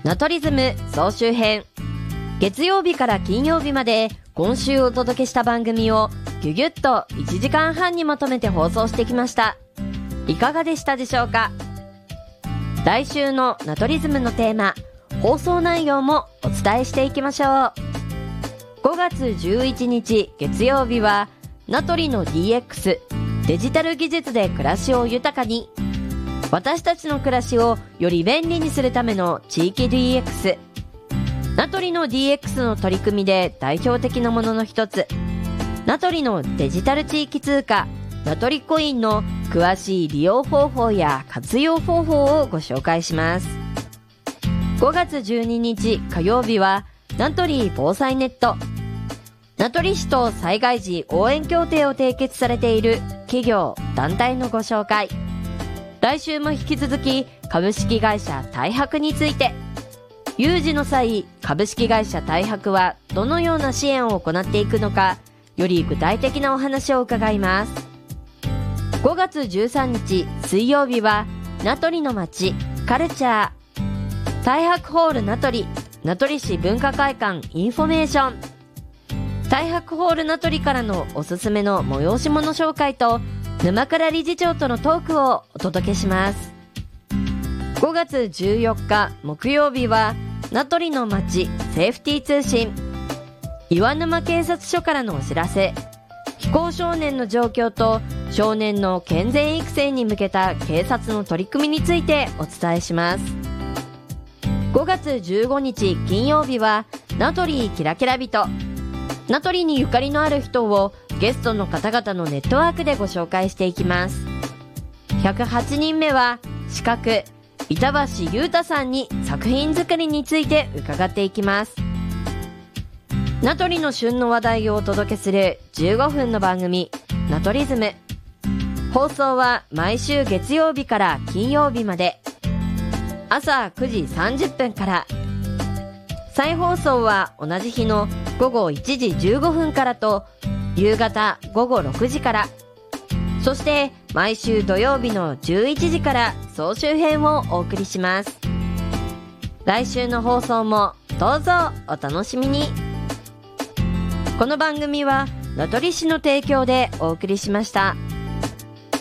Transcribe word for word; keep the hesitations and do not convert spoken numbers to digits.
ナトリズム総集編。月曜日から金曜日まで今週お届けした番組をギュギュッといちじかんはんにまとめて放送してきました。いかがでしたでしょうか。来週のナトリズムのテーマ、放送内容もお伝えしていきましょう。ごがつじゅういちにち月曜日はナトリの ディーエックス、デジタル技術で暮らしを豊かに。私たちの暮らしをより便利にするための地域 ディーエックス。ナトリの ディーエックス の取り組みで代表的なものの一つ、ナトリのデジタル地域通貨ナトリコインの詳しい利用方法や活用方法をご紹介します。ごがつじゅうににち火曜日はナトリ防災ネット。名取市と災害時応援協定を締結されている企業団体のご紹介。来週も引き続き株式会社大博について、有事の際株式会社大博はどのような支援を行っていくのか、より具体的なお話を伺います。ごがつじゅうさんにち水曜日は名取の街カルチャー。大博ホール名取、名取市文化会館インフォメーション。大博ホール名取からのおすすめの催し物紹介と沼倉理事長とのトークをお届けします。ごがつじゅうよっか木曜日は名取の街セーフティー通信。岩沼警察署からのお知らせ。非行少年の状況と少年の健全育成に向けた警察の取り組みについてお伝えします。ごがつじゅうごにち金曜日は名取キラキラ人。名取にゆかりのある人をゲストの方々のネットワークでご紹介していきます。ひゃくはちにんめは資格板橋優太さんに作品作りについて伺っていきます。名取の旬の話題をお届けするじゅうごふんの番組ナトリズム。放送は毎週月曜日から金曜日まで朝くじさんじゅっぷんから、再放送は同じ日のごごいちじじゅうごふんからと夕方ごごろくじから、そして毎週土曜日のじゅういちじから総集編をお送りします。来週の放送もどうぞお楽しみに。この番組は名取市の提供でお送りしました。